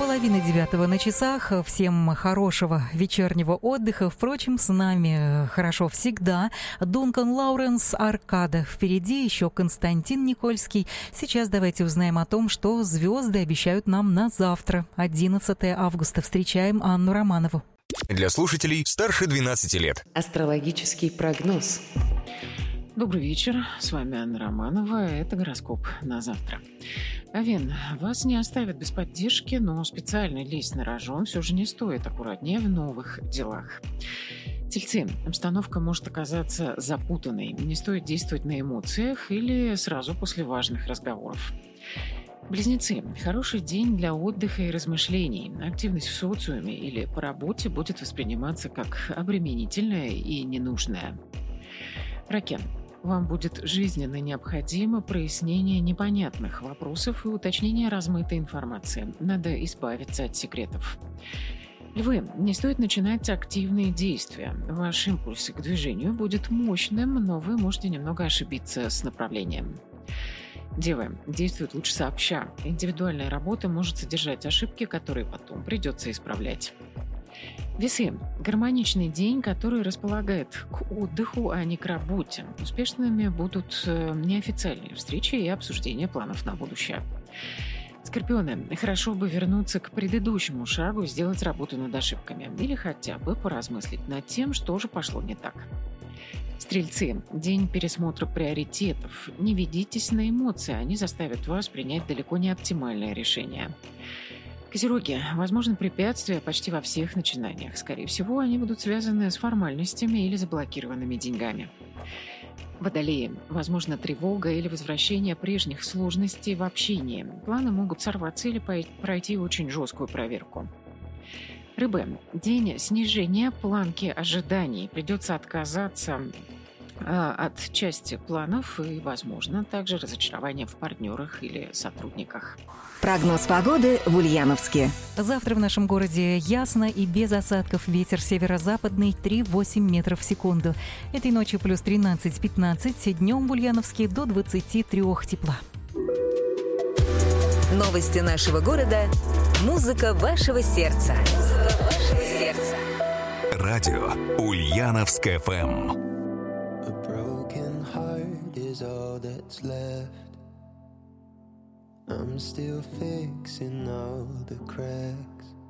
8:30 на часах. Всем хорошего вечернего отдыха. Впрочем, с нами хорошо всегда. Дункан Лауренс, Аркада. Впереди еще Константин Никольский. Сейчас давайте узнаем о том, что звезды обещают нам на завтра, 11 августа. Встречаем Анну Романову. Для слушателей старше 12 лет. Астрологический прогноз. Добрый вечер, с вами Анна Романова, это гороскоп на завтра. Овен, вас не оставят без поддержки, но специально лезть на рожон все же не стоит, аккуратнее в новых делах. Тельцы, обстановка может оказаться запутанной, не стоит действовать на эмоциях или сразу после важных разговоров. Близнецы, хороший день для отдыха и размышлений. Активность в социуме или по работе будет восприниматься как обременительная и ненужная. Раки, вам будет жизненно необходимо прояснение непонятных вопросов и уточнение размытой информации. Надо избавиться от секретов. Львы, не стоит начинать активные действия. Ваш импульс к движению будет мощным, но вы можете немного ошибиться с направлением. Девы, действуют лучше сообща. Индивидуальная работа может содержать ошибки, которые потом придется исправлять. Весы. Гармоничный день, который располагает к отдыху, а не к работе. Успешными будут неофициальные встречи и обсуждение планов на будущее. Скорпионы. Хорошо бы вернуться к предыдущему шагу и сделать работу над ошибками. Или хотя бы поразмыслить над тем, что же пошло не так. Стрельцы. День пересмотра приоритетов. Не ведитесь на эмоции, они заставят вас принять далеко не оптимальное решение. Козероги. Возможны препятствия почти во всех начинаниях. Скорее всего, они будут связаны с формальностями или заблокированными деньгами. Водолеи. Возможно, тревога или возвращение прежних сложностей в общении. Планы могут сорваться или пройти очень жесткую проверку. Рыбы. День снижения планки ожиданий. Придется отказаться от части планов и, возможно, также разочарование в партнерах или сотрудниках. Прогноз погоды в Ульяновске. Завтра в нашем городе ясно и без осадков. Ветер северо-западный 3,8 метров в секунду. Этой ночью плюс 13-15. Днем в Ульяновске до 23 тепла. Новости нашего города. Музыка вашего сердца. Радио Ульяновск ФМ. A broken heart is all that's left. I'm still fixing all the cracks.